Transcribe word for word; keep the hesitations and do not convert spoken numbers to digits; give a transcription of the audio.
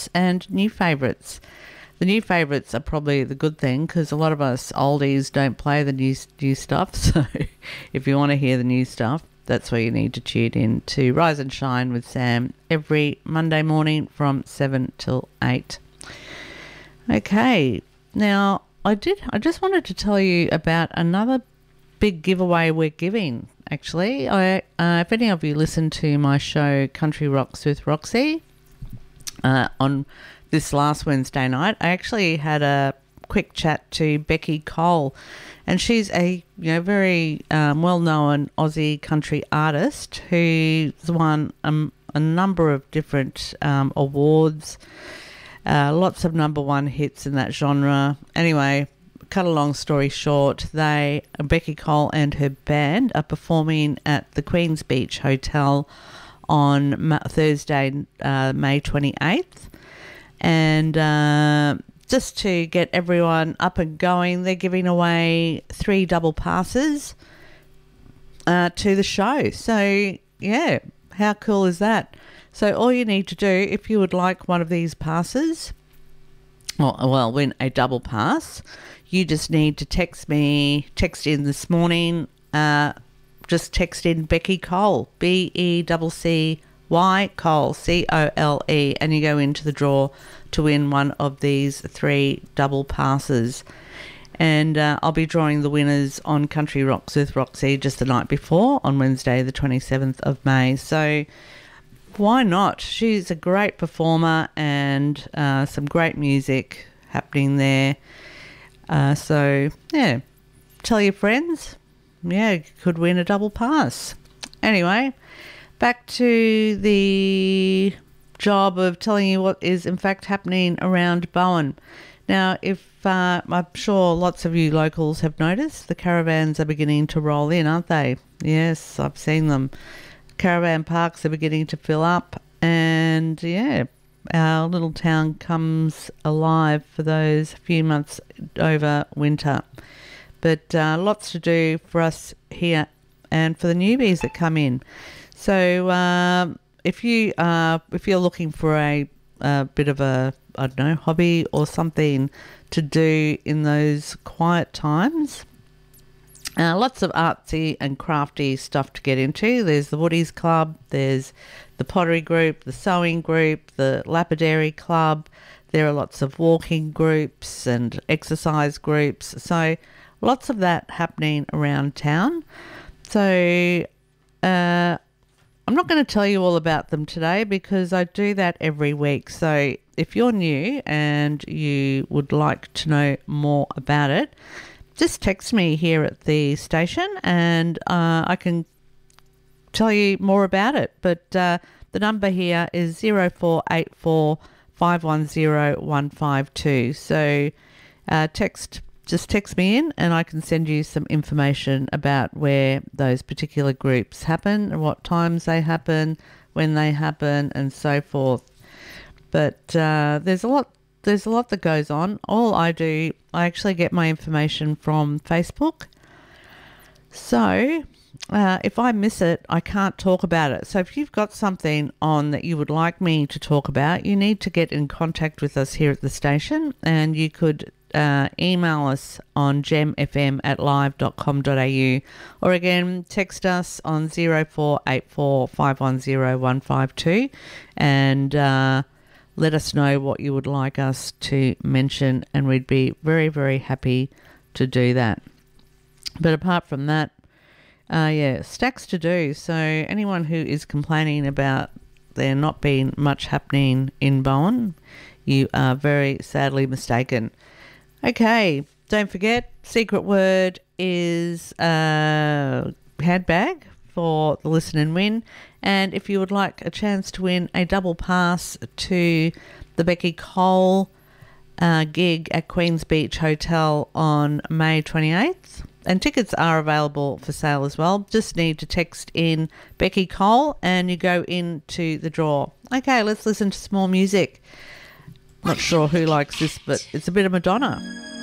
and new favourites. The new favourites are probably the good thing because a lot of us oldies don't play the new, new stuff. So if you want to hear the new stuff, that's where you need to tune in to Rise and Shine with Sam every Monday morning from seven till eight. Okay, now I did. I just wanted to tell you about another big giveaway we're giving. Actually, I uh, if any of you listen to my show Country Rocks with Roxy uh, on this last Wednesday night, I actually had a quick chat to Becky Cole, and she's a you know very um, well-known Aussie country artist who's won um, a number of different um, awards, uh, lots of number one hits in that genre. Anyway, cut a long story short, they Becky Cole and her band are performing at the Queen's Beach Hotel on Ma- Thursday, uh, May twenty-eighth. And uh, just to get everyone up and going, they're giving away three double passes uh, to the show. So, yeah, how cool is that? So all you need to do, if you would like one of these passes, or, well, win a double pass, you just need to text me, text in this morning, uh, just text in Becky Cole, B E C C Y Cole, C O L E, and you go into the draw to win one of these three double passes. And uh, I'll be drawing the winners on Country Rocks with Roxy just the night before on Wednesday the twenty-seventh of May. So why not? She's a great performer and uh, some great music happening there. Uh, so, yeah, tell your friends. Yeah, you could win a double pass. Anyway, back to the job of telling you what is in fact happening around Bowen. Now, if uh, I'm sure lots of you locals have noticed, the caravans are beginning to roll in, aren't they? Yes, I've seen them. Caravan parks are beginning to fill up, and yeah, our little town comes alive for those few months over winter. But uh, lots to do for us here and for the newbies that come in. So um, if you uh, if you're looking for a, a bit of a I don't know hobby or something to do in those quiet times, uh, lots of artsy and crafty stuff to get into. There's the Woodies Club, there's the Pottery Group, the Sewing Group, the Lapidary Club. There are lots of walking groups and exercise groups. So lots of that happening around town. So uh, I'm not going to tell you all about them today because I do that every week. So if you're new and you would like to know more about it, just text me here at the station and uh, I can tell you more about it. But uh, the number here is zero four eight four five one zero one five two. So uh, text just text me in and I can send you some information about where those particular groups happen, what times they happen, when they happen, and so forth. But uh, there's a lot there's a lot that goes on. All I do, I actually get my information from Facebook. So uh, if I miss it, I can't talk about it. So if you've got something on that you would like me to talk about, you need to get in contact with us here at the station, and you could uh, email us on gemfm at live dot com dot a u, or again, text us on zero four eight four five one zero one five two and uh, let us know what you would like us to mention, and we'd be very, very happy to do that. But apart from that, uh, yeah, stacks to do. So anyone who is complaining about there not being much happening in Bowen, you are very sadly mistaken. Okay, don't forget, secret word is uh, handbag for the Listen and Win. And if you would like a chance to win a double pass to the Becky Cole uh, gig at Queen's Beach Hotel on May twenty-eighth, and tickets are available for sale as well, just need to text in Becky Cole and you go into the draw. Okay, let's listen to some more music. Not sure who likes this, but it's a bit of Madonna.